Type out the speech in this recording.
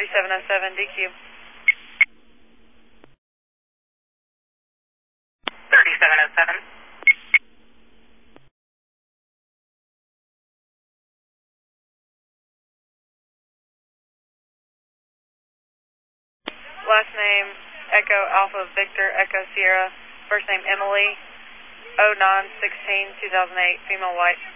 3707 DQ. 3707. Last name Echo Alpha Victor Echo Sierra. First name Emily. 09/16/2008. Female white.